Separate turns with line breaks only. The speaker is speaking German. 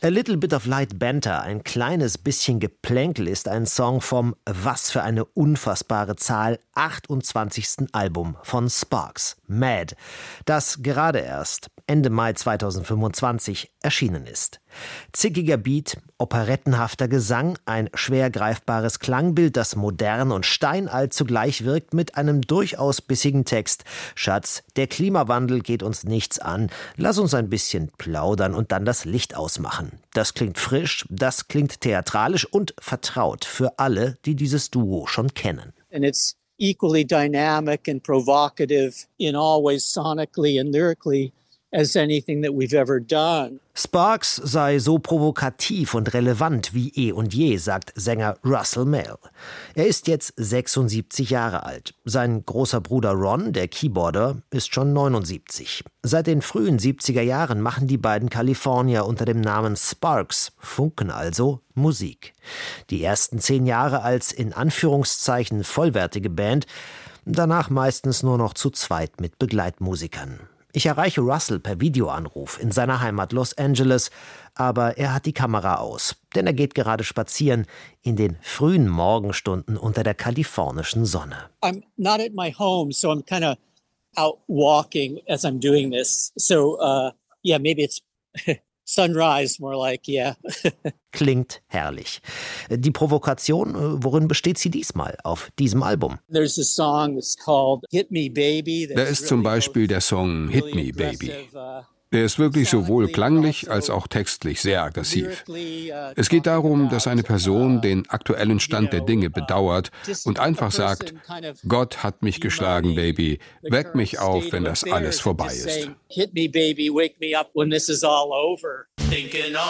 A Little Bit of Light Banter, ein kleines bisschen Geplänkel, ist ein Song vom, was für eine unfassbare Zahl, 28. Album von Sparks, Mad, das gerade erst Ende Mai 2025 erschienen ist. Zickiger Beat, operettenhafter Gesang, ein schwer greifbares Klangbild, das modern und steinalt zugleich wirkt, mit einem durchaus bissigen Text. Schatz, der Klimawandel geht uns nichts an. Lass uns ein bisschen plaudern und dann das Licht ausmachen. Das klingt frisch, das klingt theatralisch und vertraut für alle, die dieses Duo schon kennen.
And it's equally dynamic and provocative in all ways sonically and lyrically as anything that we've ever done.
Sparks sei so provokativ und relevant wie eh und je, sagt Sänger Russell Mael. Er ist jetzt 76 Jahre alt. Sein großer Bruder Ron, der Keyboarder, ist schon 79. Seit den frühen 70er Jahren machen die beiden Kalifornier unter dem Namen Sparks, Funken also, Musik. Die ersten 10 Jahre als in Anführungszeichen vollwertige Band, danach meistens nur noch zu zweit mit Begleitmusikern. Ich erreiche Russell per Videoanruf in seiner Heimat Los Angeles, aber er hat die Kamera aus, denn er geht gerade spazieren in den frühen Morgenstunden unter der kalifornischen Sonne.
I'm not at my home, so I'm kind of out walking as I'm doing this. So, yeah, maybe it's sunrise more like, yeah.
Klingt herrlich. Die Provokation, worin besteht sie diesmal auf diesem Album?
There's a song that's called Hit Me Baby.
Da ist zum Beispiel der Song Hit Me Baby. Der ist wirklich sowohl klanglich als auch textlich sehr aggressiv. Es geht darum, dass eine Person den aktuellen Stand der Dinge bedauert und einfach sagt, Gott hat mich geschlagen, Baby, weck mich auf, wenn das alles vorbei ist.
Hit me, baby, wake me up when this is all over.